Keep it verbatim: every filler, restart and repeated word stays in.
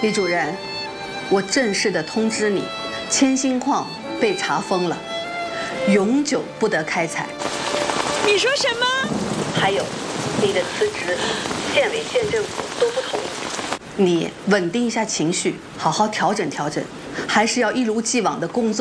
李主任，我正式的通知你，千兴矿被查封了，永久不得开采。 你说什么？ 还有，你的辞职，县委县政府都不同意。你稳定一下情绪，好好调整调整，还是要一如既往的工作。